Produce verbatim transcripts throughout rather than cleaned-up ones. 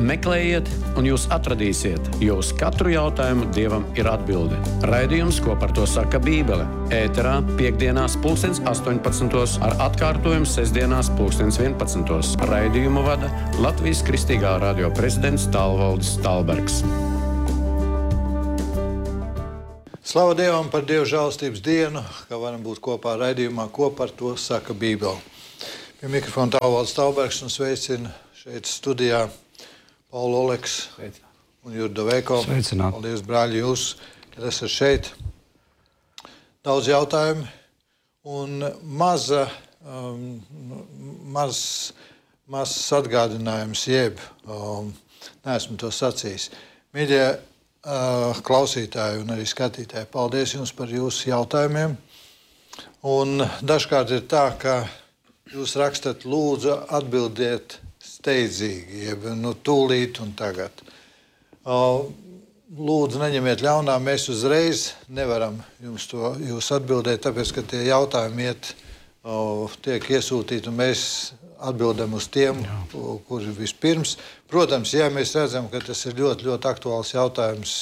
Meklējiet, un jūs atradīsiet, jo uz katru jautājumu Dievam ir atbilde. Raidījums, ko par to saka Bībele. Ēterā piekdienās pulkstens astoņpadsmitos ar atkārtojumu sestdienās pulkstens vienpadsmitos. Raidījumu vada Latvijas Kristīgā radio prezidents Tālvaldis Tālbergs. Slava Dievam par Dieva žēlastības dienu, ka varam būt kopā raidījumā, ko par to saka Bībele. Pie mikrofona Tālvaldis Tālbergs un sveicina šeit studijā Paulu Oleks un Jurdu Veiko. Sveicināt. Paldies, brāļi, jūs, kad esat šeit. Daudz jautājumu un maza, um, maz, mazs atgādinājums, jeb, um, neesmu to sacījis. Mīļie uh, klausītāji un arī skatītāji, paldies jums par jūsu jautājumiem. Un dažkārt ir tā, ka jūs rakstat, lūdzu atbildiet steidzīgi, jeb nu tūlīt un tagad. Lūdzu, neņemiet ļaunā, mēs uzreiz nevaram jums to jūs atbildēt, tāpēc, ka tie jautājumi iet, tiek iesūtīti, un mēs atbildam uz tiem, kuri vispirms. Protams, ja mēs redzam, ka tas ir ļoti, ļoti aktuāls jautājums,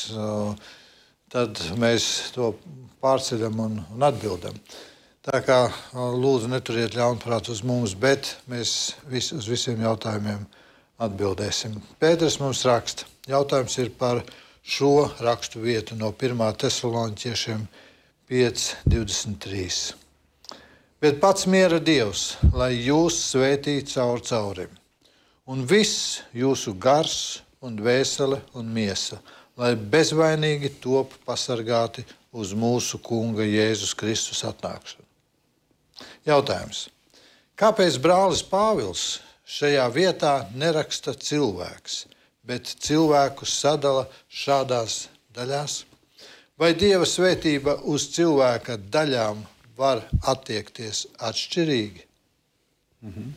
tad mēs to pārceļam un, un atbildam. Tā kā lūdzu neturiet ļaunprāt uz mums, bet mēs vis, uz visiem jautājumiem atbildēsim. Pēters mums raksta. Jautājums ir par šo rakstu vietu no pirmā Tesaloniķiešiem pieci divdesmit trīs. Bet pats miera Dievs, lai jūs svētī caur caurim, un viss jūsu gars un dvēsele un miesa, lai bezvainīgi top pasargāti uz mūsu Kunga Jēzus Kristus atnākšanu. Jautājums. Kāpēc brālis Pāvils šajā vietā neraksta cilvēks, bet cilvēkus sadala šādās daļās? Vai Dieva svētība uz cilvēka daļām var attiekties atšķirīgi? Mhm.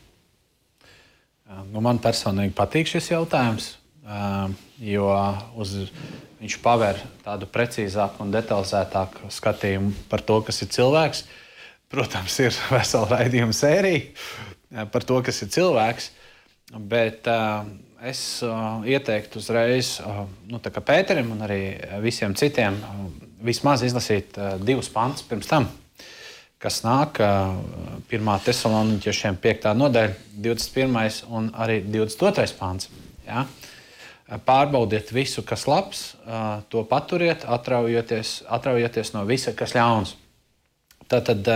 Nu, man personīgi patīk šis jautājums, jo uz, viņš paver tādu precīzāku un detalizētāku skatījumu par to, kas ir cilvēks. Protams, ir vesela raidījuma sērija par to, kas ir cilvēks, bet uh, es uh, ieteiktu uzreiz uh, nu, tā kā Pēterim un arī visiem citiem uh, vismaz izlasīt uh, divus pantus pirms tam, kas nāk uh, pirmā Tesaloniķiešiem piektā nodaļa, divdesmit pirmais un arī divdesmit otrais pants. Ja? Pārbaudiet visu, kas labs, uh, to paturiet, atraujieties, atraujieties no visa, kas ļauns. Tātad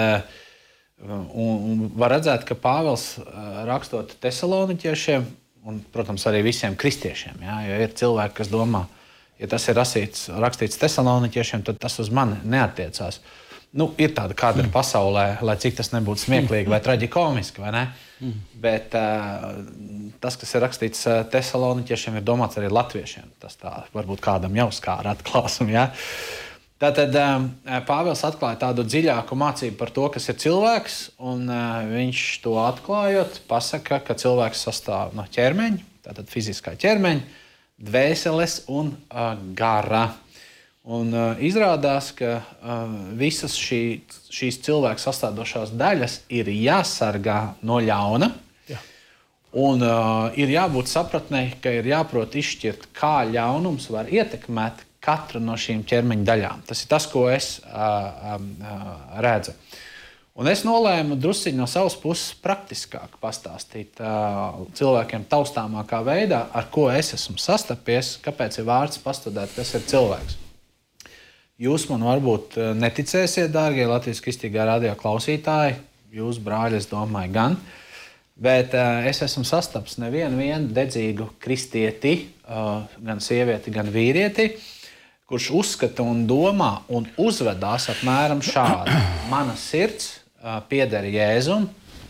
un, un var redzēt, ka Pāvils rakstot Tesaloniķiešiem un, protams, arī visiem kristiešiem, ja, jo ir cilvēki, kas domā, ja tas ir rasīts, rakstīts Tesaloniķiešiem, tad tas uz mani neattiecās. Nu, ir tāda kāda ir pasaulē, lai cik tas nebūtu smieklīgi vai traģikomiski, vai ne? Bet uh, tas, kas ir rakstīts Tesaloniķiešiem, ir domāts arī latviešiem. Tas tā varbūt kādam jau skāra atklāsum, ja? Tātad Pāvils atklāja tādu dziļāku mācību par to, kas ir cilvēks, un viņš to atklājot, pasaka, ka cilvēks sastāv no ķermeņa, tātad fiziskā ķermeņa, dvēseles un uh, gara. Un uh, izrādās, ka uh, visas šī, šīs cilvēka sastāvdošās daļas ir jāsargā no ļauna, Jā. un uh, ir jābūt sapratnei, ka ir jāprot izšķirt, kā ļaunums var ietekmēt katru no šīm ķermeņa daļām. Tas ir tas, ko es uh, uh, redzu. Un es nolēmu drusciņi no savas puses praktiskāk pastāstīt uh, cilvēkiem taustāmākā veidā, ar ko es esmu sastapies, kāpēc ir vārds pastudēt, kas ir cilvēks. Jūs man varbūt neticēsiet, dārgie Latvijas Kristīgā radio klausītāji, jūs, brāļi, es domāju, gan, bet uh, es esmu sastaps nevienu vienu dedzīgu kristieti, uh, gan sievieti, gan vīrieti, kurš uzskata un domā un uzvedās apmēram šādi. Mana sirds uh, pieder Jēzum,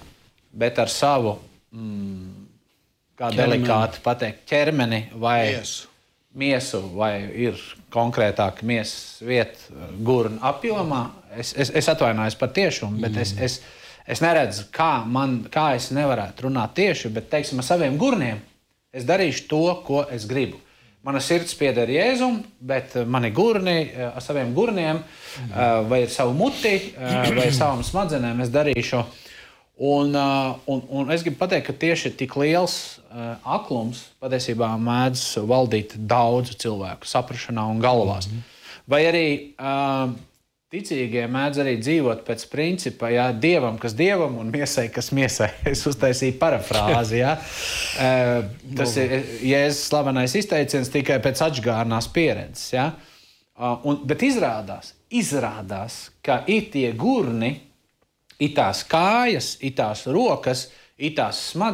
bet ar savu, mm, kā ķermeni. Delikāti pateikt, ķermeni vai miesu, miesu vai ir konkrētāk miesas vieta gurna apjomā. Es, es, es atvainojos par tiešumu, bet mm. es, es, es neredzu, kā, man, kā es nevarētu runāt tieši, bet, teiksim, ar saviem gurniem es darīšu to, ko es gribu. Mana sirds pieder Jēzum, bet mani gurni ar saviem gurniem, vai ar savu muti, vai ar savām smadzenēm es darīšu. Un, un, un es gribu pateikt, ka tieši tik liels uh, aklums patiesībā mēdz valdīt daudzu cilvēku saprašanā un galvās. Mm-hmm. Vai arī uh, ticīgie mēdz arī dzīvot pēc principa, ja dievam, kas dievam, un miesai, kas miesai. Es uztaisīju parafrāzi. Ja? Uh, tas ir Jēzus slavenais izteiciens tikai pēc atžgārnās pieredzes. Ja? Uh, un, bet izrādās, izrādās, ka ir tie gurni, ir tās kājas, ir tās rokas, ir tās smadzenes,